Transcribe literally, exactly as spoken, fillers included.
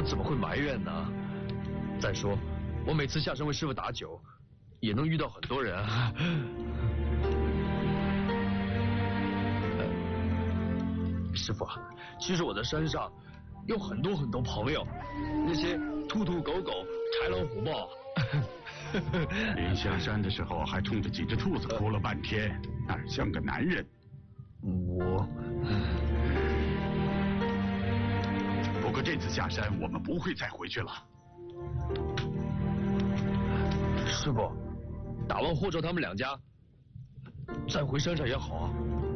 怎么会埋怨呢？再说，我每次下山为师傅打酒，也能遇到很多人啊。师傅，其实我在山上有很多很多朋友，那些兔兔狗狗、豺狼虎豹。 临下山的时候还冲着几只兔子哭了半天，哪像个男人？ 我。 不过这次下山我们不会再回去了。 师傅，打完霍州他们两家，再回山上也好啊。